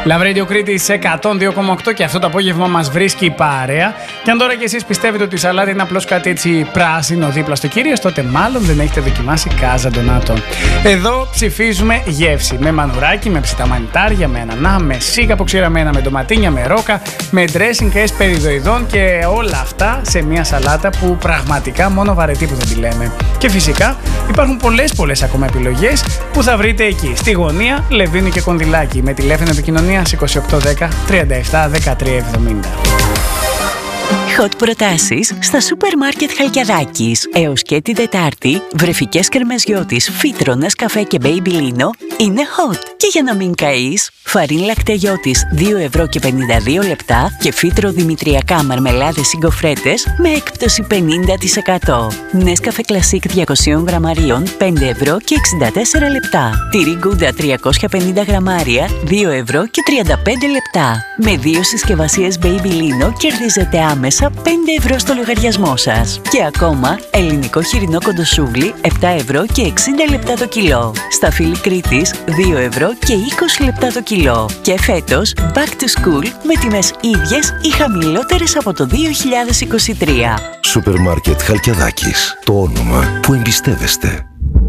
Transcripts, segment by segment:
Love Radio Κρήτης 102,8 και αυτό το απόγευμα μας βρίσκει η παρέα. Και αν τώρα και εσείς πιστεύετε ότι η σαλάτα είναι απλώς κάτι έτσι πράσινο δίπλα στο Κύριος, τότε μάλλον δεν έχετε δοκιμάσει Casa Donato. Εδώ ψηφίζουμε γεύση. Με μανουράκι, με ψητά μανιτάρια, με ανανά, με σίγα αποξηραμένα, με ντοματίνια, με ρόκα, με dressing εσπεριδοειδών και όλα αυτά σε μια σαλάτα που πραγματικά μόνο βαρετή που δεν τη λέμε. Και φυσικά υπάρχουν πολλές ακόμα επιλογές που θα βρείτε εκεί. Στη γωνία Λεβίνου και Κονδυλάκη με τηλέφωνο επικοινωνίας 2810 37 1370. Hot προτάσεις στα σούπερ μάρκετ Χαλκιαδάκης. Έως και την Τετάρτη, βρεφικές κρεμμεζιώτης, φύτρονας, καφέ και μπέιμπι-λίνο είναι hot. Και για να μην καείς, φαρίν λακτεγιώτης 2,52 € και φύτρο δημητριακά μαρμελάδες ή γκοφρέτες με έκπτωση 50%. Νέσκαφε κλασίκ 200 γραμμαρίων 5,64 €. Τυρί γκούντα 350 γραμμάρια 2,35 €. Με 2 συσκευασίες μπέιμπι-λίνο κερδίζετε άμεσα 5 € στο λογαριασμό σας. Και ακόμα, ελληνικό χοιρινό κοντοσούβλι 7,60 € το κιλό. Σταφύλι Κρήτης 2,20 € το κιλό. Και φέτος, back to school με τιμές ίδιες ή χαμηλότερες από το 2023. Σούπερ μάρκετ Χαλκιαδάκης. Το όνομα που εμπιστεύεστε.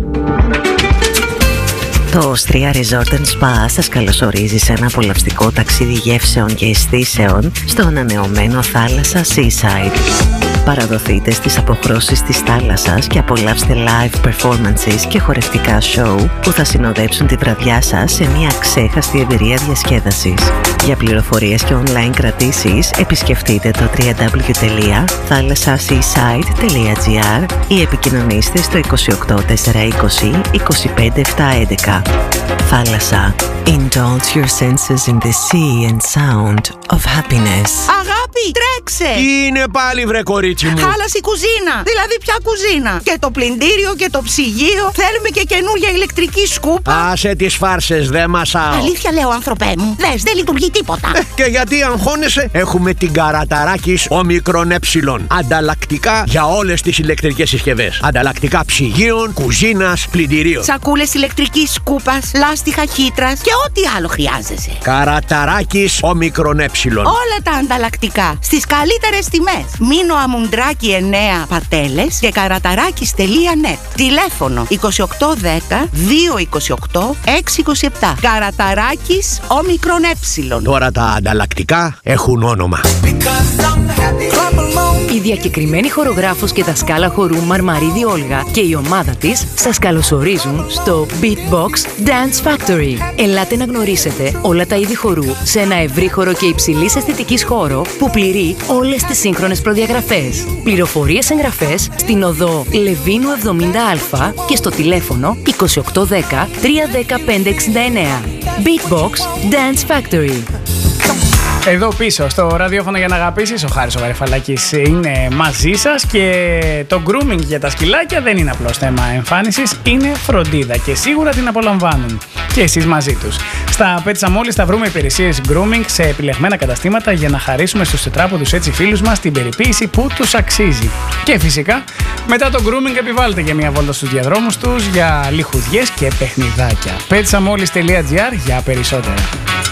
Το Austria Resort Spa σας καλωσορίζει σε ένα απολαυστικό ταξίδι γεύσεων και αισθήσεων στο ανανεωμένο θάλασσα Seaside. Παραδοθείτε στις αποχρώσεις της θάλασσας και απολαύστε live performances και χορευτικά show που θα συνοδέψουν τη βραδιά σας σε μια ξέχαστη εμπειρία διασκέδασης. Για πληροφορίες και online κρατήσεις επισκεφτείτε το www.thalassaseaside.gr ή επικοινωνήστε στο 28 420 25 711. Θάλασσα. Indulge your senses in the sea and sound of happiness. Αγάπη, τρέξε! Τι είναι πάλι βρε κορίτσι μου? Χάλασε η κουζίνα. Δηλαδή ποια κουζίνα? Και το πλυντήριο και το ψυγείο. Θέλουμε και καινούργια ηλεκτρική σκούπα. Άσε τις φάρσες, δε μασάω. Αλήθεια λέω, άνθρωπέ μου. Δες, δεν λειτουργεί τίποτα. Και γιατί αγχώνεσαι? Έχουμε την Καραταράκης Όμικρον Ε. Ανταλλακτικά για όλες τις ηλεκτρικές συσκευές. Ανταλλακτικά ψυγείων, κουζίνας, πλυντηρίων. Σακούλες ηλεκτρικής σκούπας, λάστιχα χύτρας και ό,τι άλλο χρειάζεσαι. Καραταράκης Όμικρον Ε. Όλα τα ανταλλακτικά στις καλύτερες τιμές. Μίνο Αμουντράκη 9 Πατέλες και καραταράκης.net. Τηλέφωνο 2810 228 627. Καραταράκης Όμικρον Ε. Τώρα τα ανταλλακτικά έχουν όνομα. Η διακεκριμένη χορογράφος και δασκάλα χορού Μαρμαρίδη Όλγα και η ομάδα της σας καλωσορίζουν στο Beatbox Dance Factory. Ελάτε να γνωρίσετε όλα τα είδη χορού σε ένα ευρύχωρο και υψηλής αισθητικής χώρο που πληρεί όλες τις σύγχρονες προδιαγραφές. Πληροφορίες εγγραφές στην οδό Λεβίνου 70Α και στο τηλέφωνο 2810 310 569. Beatbox Dance Factory. Εδώ πίσω στο ραδιόφωνο για να αγαπήσεις, ο Χάρης ο Γαρεφαλάκης είναι μαζί σας και το grooming για τα σκυλάκια δεν είναι απλώς θέμα εμφάνισης, είναι φροντίδα και σίγουρα την απολαμβάνουν και εσείς μαζί τους. Στα Pet Samolis θα βρούμε υπηρεσίες grooming σε επιλεγμένα καταστήματα για να χαρίσουμε στους τετράποδους έτσι φίλους μας την περιποίηση που τους αξίζει. Και φυσικά μετά το grooming επιβάλλετε για μια βόλτα στους διαδρόμους τους για λιχουδιές και παιχνιδάκια. petsamolis.gr για περισσότερα.